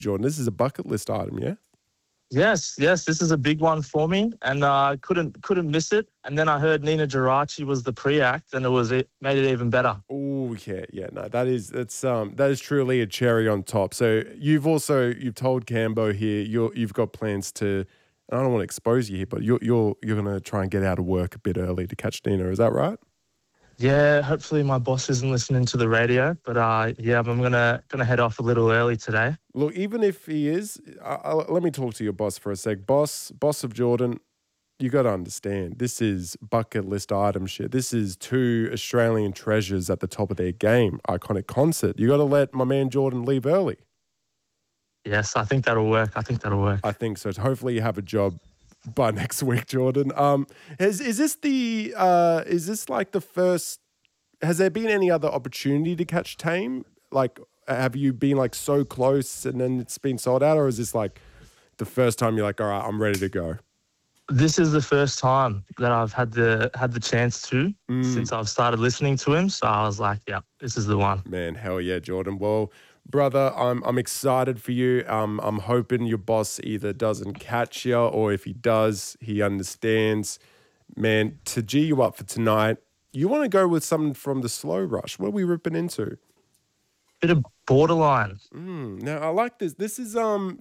Jordan. This is a bucket list item, yeah? Yes, this is a big one for me, and I couldn't miss it. And then I heard Nina Geraci was the pre-act, and made it even better. Oh yeah, no, that is truly a cherry on top. So you've told Cambo here you've got plans to. I don't want to expose you here, but you're going to try and get out of work a bit early to catch Nina. Is that right? Yeah, hopefully my boss isn't listening to the radio, but I'm gonna head off a little early today. Look, even if he is, let me talk to your boss for a sec. Boss of Jordan, you got to understand, this is bucket list item shit. This is two Australian treasures at the top of their game. Iconic concert. You got to let my man Jordan leave early. Yes, I think that'll work. I think so. Hopefully you have a job by next week, Jordan. Is this like the first? Has there been any other opportunity to catch Tame? Like, have you been like so close and then it's been sold out, or is this like the first time you're like, all right, I'm ready to go? This is the first time that I've had the chance to since I've started listening to him. So I was like, yeah, this is the one. Man, hell yeah, Jordan. Well, brother, I'm excited for you. I'm hoping your boss either doesn't catch you, or if he does, he understands. Man, to G you up for tonight, you want to go with something from the Slow Rush. What are we ripping into? Bit of Borderline. Now, I like this. This is,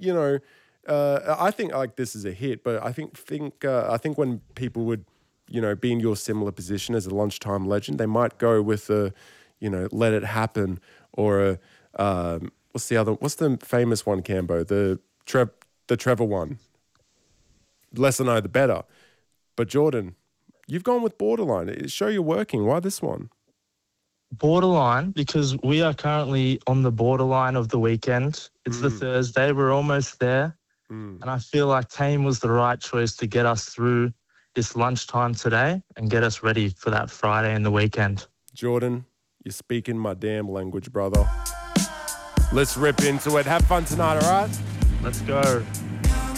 I think like this is a hit, but I think when people would, be in your similar position as a lunchtime legend, they might go with a, Let It Happen, or a, what's the famous one, Cambo? The Trevor one. Less I know, the better. But Jordan, you've gone with Borderline. Show you're working. Why this one? Borderline, because we are currently on the borderline of the weekend. It's the Thursday. We're almost there. And I feel like Tame was the right choice to get us through this lunchtime today and get us ready for that Friday and the weekend. Jordan, you're speaking my damn language, brother. Let's rip into it. Have fun tonight, all right? Let's go.